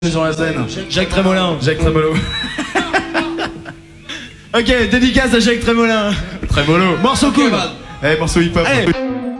sur la scène. Jacques Trémolin. Jacques Trémolo. Ok, dédicace à Jacques Trémolin. Trémolo. Morceau cool. Morceau hip-hop. Allez.